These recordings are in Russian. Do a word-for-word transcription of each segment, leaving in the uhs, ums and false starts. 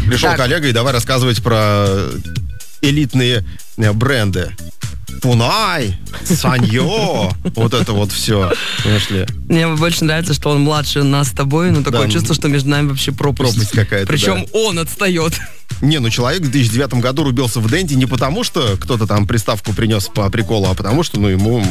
Пришел Так. коллега, и давай рассказывать про элитные бренды. Пунай, Саньо, вот это вот все, понимаешь ли. Мне больше нравится, что он младше нас с тобой, но такое Да. чувство, что между нами вообще пропасть. Пропасть какая-то, Причем да. он отстает. Не, ну человек в две тысячи девятом году рубился в Денди не потому, что кто-то там приставку принес по приколу, а потому что, ну, ему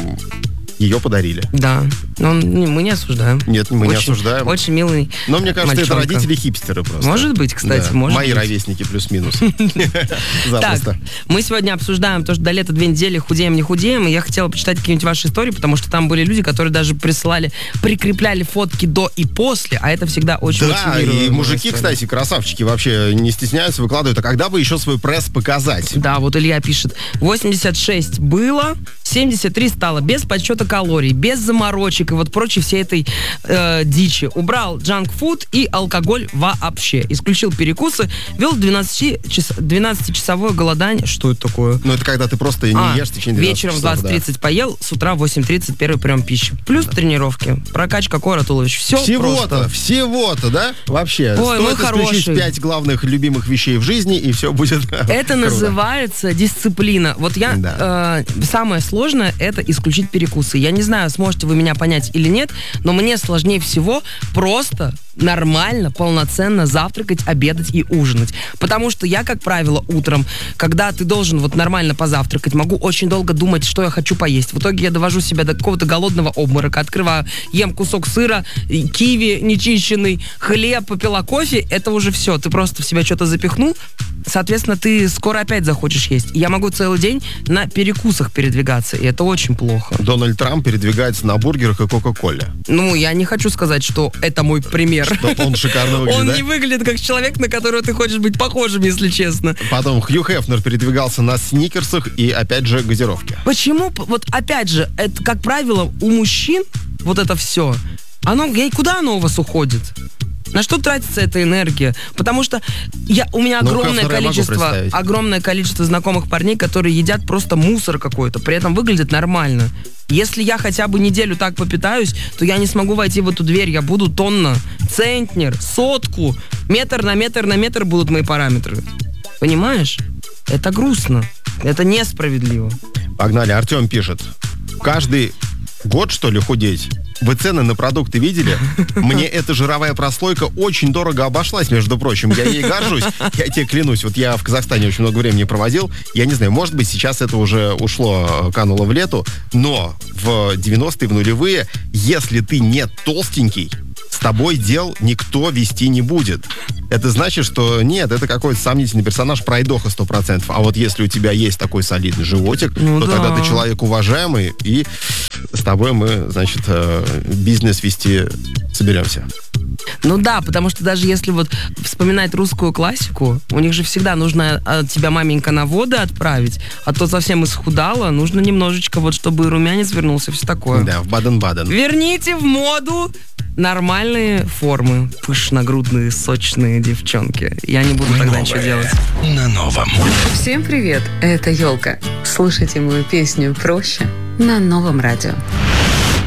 ее подарили. Да, но не- мы не осуждаем. Нет, мы не Очень- осуждаем. Очень милый Но мне кажется, мальчонка. это родители-хипстеры просто. Может быть, кстати, Да. может Мои быть. ровесники плюс-минус. Так, Запросто. мы сегодня обсуждаем то, что до лета две недели худеем, не худеем, и я хотела почитать какие-нибудь ваши истории, потому что там были люди, которые даже присылали, прикрепляли фотки до и после, а это всегда очень Да, мотивирует. и мужики, кстати, красавчики, вообще не стесняются, выкладывают. А когда бы еще свой пресс показать? Да, вот Илья пишет, восемьдесят шесть было, семьдесят три стало, без подсчета калорий, без заморочек и вот прочей всей этой э, дичи. Убрал джанк-фуд и алкоголь вообще. Исключил перекусы, вел двенадцатичасовое голодание. Что это такое? Ну, это когда ты просто не А, ешь в течение двенадцати вечером в часов, двадцать тридцать поел, с утра в восемь тридцать первый прием пищи. Плюс тренировки, прокачка кора туловищ. Все Всего-то, просто. всего-то, да? Вообще. Ой, мой Стоит исключить хороший. пять главных любимых вещей в жизни, и все будет Это круто. называется дисциплина. Вот я Да. э, самое сложное это исключить перекусы. Я не знаю, сможете вы меня понять или нет, но мне сложнее всего просто нормально, полноценно завтракать, обедать и ужинать. Потому что я, как правило, утром, когда ты должен вот нормально позавтракать, могу очень долго думать, что я хочу поесть. В итоге я довожу себя до какого-то голодного обморока, открываю, ем кусок сыра, и киви нечищенный, хлеб, попила кофе, это уже все. Ты просто в себя что-то запихнул, соответственно, ты скоро опять захочешь есть. И я могу целый день на перекусах передвигаться, и это очень плохо. Дональд Трамп передвигается на бургерах и кока-коле. Ну, я не хочу сказать, что это мой пример. Чтоб он шикарно выглядит, Он да? не выглядит как человек, на которого ты хочешь быть похожим, если честно. Потом Хью Хефнер передвигался на сникерсах и, опять же, газировке. Почему, п- вот опять же, это, как правило, у мужчин вот это все, оно, я- куда оно у вас уходит? На что тратится эта энергия? Потому что я, у меня Ну, огромное Хефнера я могу количество, представить. огромное количество знакомых парней, которые едят просто мусор какой-то, при этом выглядят нормально. Если я хотя бы неделю так попитаюсь, то я не смогу войти в эту дверь. Я буду тонна, центнер, сотку, метр на метр на метр будут мои параметры. Понимаешь? Это грустно. Это несправедливо. Погнали, Артем пишет. Каждый год, что ли, худеть? Вы цены на продукты видели? Мне эта жировая прослойка очень дорого обошлась, между прочим. Я ей горжусь. Я тебе клянусь. Вот я в Казахстане очень много времени проводил. Я не знаю, может быть, сейчас это уже ушло, кануло в лету. Но в девяностые, в нулевые, если ты не толстенький, с тобой дел никто вести не будет. Это значит, что нет, это какой-то сомнительный персонаж, пройдоха сто процентов. А вот если у тебя есть такой солидный животик, Ну то да. тогда ты человек уважаемый, и с тобой мы, значит, э, бизнес вести соберемся. Ну да, потому что даже если вот вспоминать русскую классику, у них же всегда нужно от тебя маменька на воды отправить, а то совсем исхудала, нужно немножечко вот, чтобы румянец вернулся, все такое. Да, в Баден-Баден. Верните в моду нормальные формы, пышногрудные, сочные девчонки. Я не буду тогда ничего делать. На новом. Всем привет, это Ёлка. Слушайте мою песню «Проще» на Новом радио.